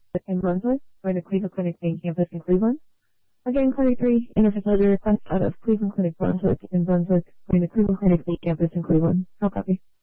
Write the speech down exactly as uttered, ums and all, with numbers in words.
in Brunswick, or the Cleveland Clinic main campus in Cleveland. Again, Clinic three, interfacility request out of Cleveland Clinic Brunswick in Brunswick, or the Cleveland Clinic main campus in Cleveland. No copy.